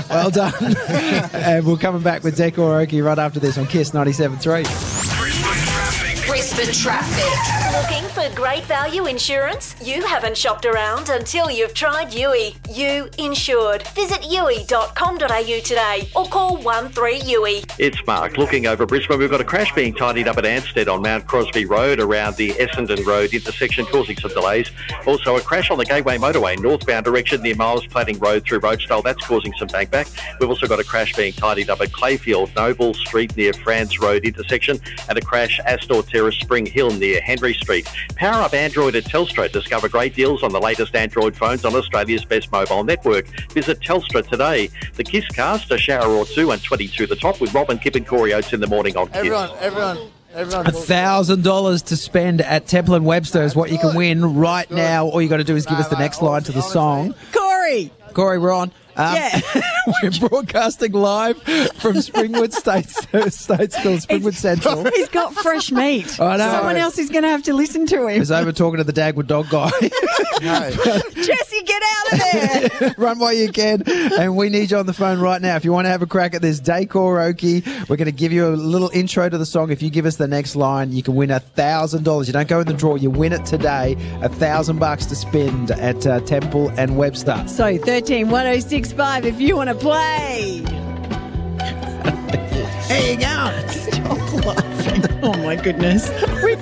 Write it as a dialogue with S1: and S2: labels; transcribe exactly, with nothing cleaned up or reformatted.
S1: Well done. And we're coming back with Decor Oki right after this on Kiss ninety-seven point three.
S2: Brisbane Traffic.
S3: Looking for great value insurance? You haven't shopped around until you've tried U I. You Insured. Visit u i dot com dot a u today or call one three U I.
S4: It's Mark. Looking over Brisbane, we've got a crash being tidied up at Anstead on Mount Crosby Road around the Essendon Road intersection, causing some delays. Also, a crash on the Gateway Motorway northbound direction near Miles Platting Road through Rochedale. That's causing some bank back. We've also got a crash being tidied up at Clayfield Noble Street near France Road intersection, and a crash Astor Terrace Spring Hill near Henry Street. Power up Android at Telstra. Discover great deals on the latest Android phones on Australia's best mobile network. Visit Telstra today. The Kiss Cast, a shower or two and twenty-two the top with Robin, Kip and Corey Oates in the morning on Kiss.
S5: Everyone, everyone, everyone.
S1: A thousand dollars to spend at Temple and Webster is what you can win right now. All you got to do is give us the next line to the song.
S6: Corey.
S1: Corey, we're on. Um,
S6: Yeah.
S1: We're broadcasting live from Springwood State, State School, Springwood Central.
S6: He's got fresh meat.
S1: I know.
S6: Someone else is going to have to listen to him.
S1: He's over talking to the Dagwood dog guy.
S5: No.
S6: Jesse, get out of there.
S1: Run while you can. And we need you on the phone right now. If you want to have a crack at this Decor Oki, we're going to give you a little intro to the song. If you give us the next line, you can win a thousand dollars. You don't go in the draw. You win it today. A thousand bucks to spend at uh, Temple and Webster.
S6: So thirteen one oh six five if you want to play.
S1: There you go.
S6: Stop laughing. Oh, my goodness. We've